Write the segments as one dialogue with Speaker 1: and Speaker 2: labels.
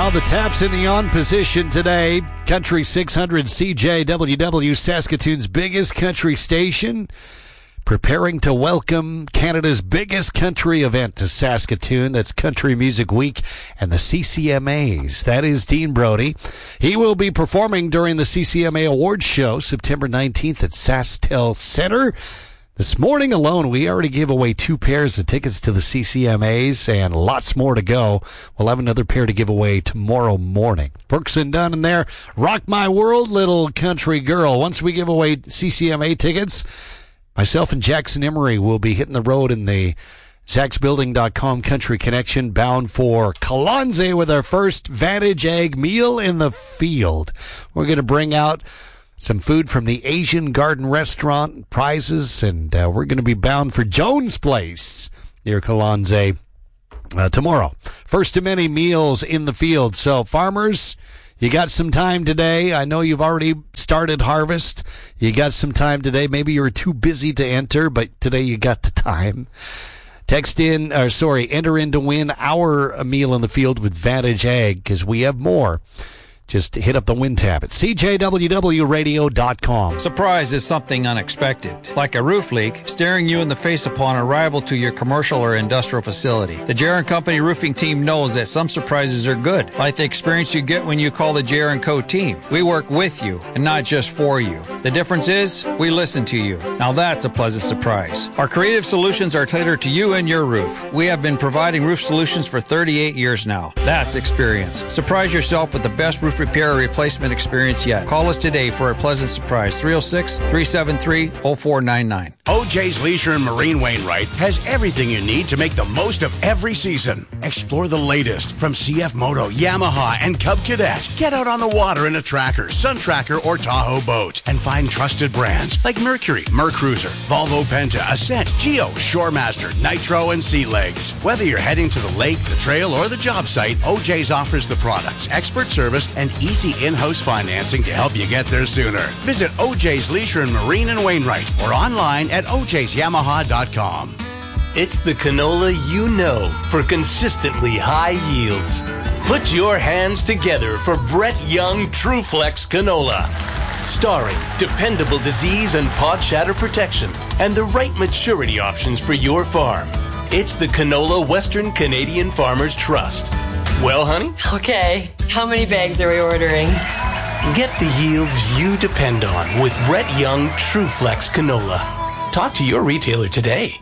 Speaker 1: Well, the Taps in the on position today. Country 600 CJWW, Saskatoon's biggest country station, preparing to welcome Canada's biggest country event to Saskatoon. That's Country Music Week and the CCMAs. That is Dean Brody. He will be performing during the CCMA Awards Show September 19th at SaskTel Center. This morning alone, we already gave away 2 pairs of tickets to the CCMAs and lots more to go. We'll have another pair to give away tomorrow morning. Brooks and Dunn in there. Rock My World, Little Country Girl. Once we give away CCMA tickets, myself and Jackson Emery will be hitting the road in the ZachsBuilding.com Country Connection, bound for Kalonze with our first Vantage Egg meal in the field. We're going to bring out some food from the Asian Garden Restaurant, prizes, and we're going to be bound for Jones Place near Kalonze tomorrow. First of many meals in the field. So, farmers, you got some time today. I know you've already started harvest. You got some time today. Maybe you were too busy to enter, but today you got the time. Enter in to win our meal in the field with Vantage Egg, because we have more. Just hit up the win tab at CJWWradio.com.
Speaker 2: Surprise is something unexpected, like a roof leak staring you in the face upon arrival to your commercial or industrial facility. The J.R. & Company roofing team knows that some surprises are good, like the experience you get when you call the J.R. & Co. team. We work with you and not just for you. The difference is we listen to you. Now that's a pleasant surprise. Our creative solutions are tailored to you and your roof. We have been providing roof solutions for 38 years now. That's experience. Surprise yourself with the best roof repair or replacement experience yet. Call us today for a pleasant surprise. 306-373-0499.
Speaker 3: OJ's Leisure and Marine Wainwright has everything you need to make the most of every season. Explore the latest from CF Moto, Yamaha, and Cub Cadet. Get out on the water in a Tracker, Sun Tracker, or Tahoe boat and find trusted brands like Mercury, Mercruiser, Volvo Penta, Ascent, Geo, Shoremaster, Nitro, and Sea Legs. Whether you're heading to the lake, the trail, or the job site, OJ's offers the products, expert service, and easy in-house financing to help you get there sooner. Visit OJ's Leisure and Marine in Wainwright or online at ojsyamaha.com.
Speaker 4: It's the canola you know for consistently high yields. Put your hands together for Brett Young TrueFlex Canola. Starring dependable disease and pod shatter protection and the right maturity options for your farm. It's the canola Western Canadian Farmers Trust. Well, honey?
Speaker 5: Okay, how many bags are we ordering?
Speaker 4: Get the yields you depend on with Brett Young TrueFlex Canola. Talk to your retailer today.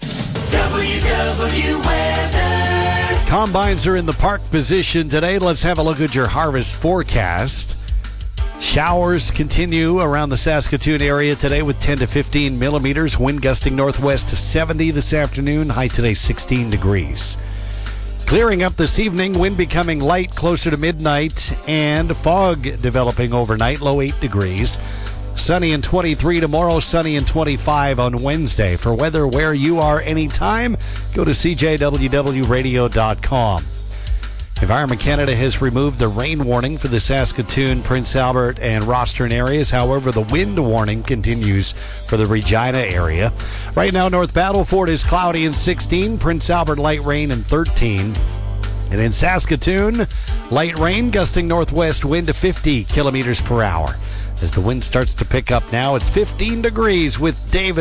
Speaker 6: WW Weather.
Speaker 1: Combines are in the park position today. Let's have a look at your harvest forecast. Showers continue around the Saskatoon area today with 10 to 15 millimeters. Wind gusting northwest to 70 this afternoon. High today 16 degrees. Clearing up this evening, wind becoming light closer to midnight, and fog developing overnight, low 8 degrees. Sunny and 23 tomorrow, sunny and 25 on Wednesday. For weather where you are anytime, go to CJWWradio.com. Environment Canada has removed the rain warning for the Saskatoon, Prince Albert, and Rostern areas. However, the wind warning continues for the Regina area. Right now, North Battleford is cloudy and 16, Prince Albert light rain and 13. And in Saskatoon, light rain, gusting northwest wind to 50 kilometers per hour. As the wind starts to pick up now, it's 15 degrees with David.